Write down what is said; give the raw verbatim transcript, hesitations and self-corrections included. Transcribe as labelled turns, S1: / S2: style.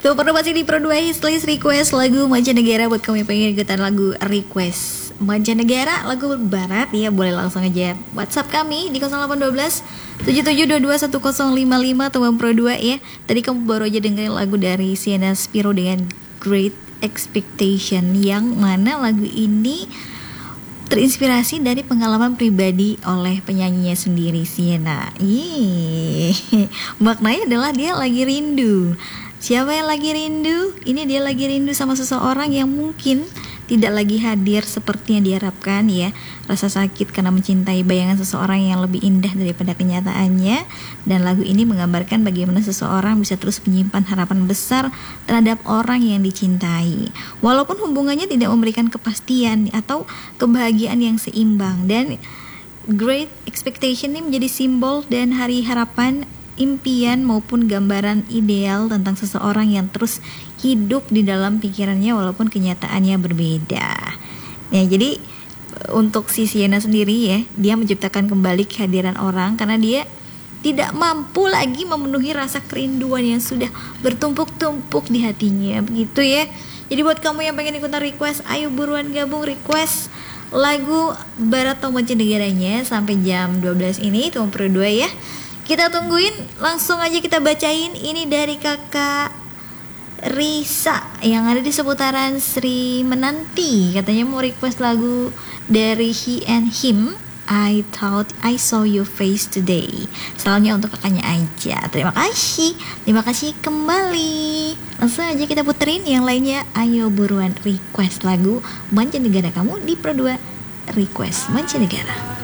S1: Tuh perlu masih di Pro dua Hitlist request lagu mancanegara buat kamu yang pengen ikutan lagu request mancanegara, lagu barat ya, boleh langsung aja WhatsApp kami di nol delapan satu dua tujuh tujuh dua dua satu nol lima lima teman Pro dua ya. Tadi kamu baru aja dengerin lagu dari Sienna Spiro dengan Great Expectation, yang mana lagu ini terinspirasi dari pengalaman pribadi oleh penyanyinya sendiri, Sienna. Ih, maknanya adalah dia lagi rindu. Siapa yang lagi rindu? Ini dia lagi rindu sama seseorang yang mungkin tidak lagi hadir seperti yang diharapkan ya. Rasa sakit karena mencintai bayangan seseorang yang lebih indah daripada kenyataannya. Dan lagu ini menggambarkan bagaimana seseorang bisa terus menyimpan harapan besar terhadap orang yang dicintai, walaupun hubungannya tidak memberikan kepastian atau kebahagiaan yang seimbang. Dan Great Expectation ini menjadi simbol dan hari harapan, impian maupun gambaran ideal tentang seseorang yang terus hidup di dalam pikirannya walaupun kenyataannya berbeda. Ya, jadi untuk si Sienna sendiri ya, dia menciptakan kembali kehadiran orang karena dia tidak mampu lagi memenuhi rasa kerinduan yang sudah bertumpuk-tumpuk di hatinya, begitu ya. Jadi buat kamu yang pengen ikutan request, ayo buruan gabung request lagu barat atau mancanegaranya sampai jam dua belas ini, tuh Pro dua ya. Kita tungguin, langsung aja kita bacain. Ini dari kakak Risa yang ada di seputaran Sri Menanti. Katanya mau request lagu dari He and Him, I Thought I Saw Your Face Today. Soalnya untuk kakaknya aja. Terima kasih. Terima kasih kembali. Langsung aja kita puterin yang lainnya. Ayo buruan request lagu mancanegara kamu di Pro dua Request Mancanegara.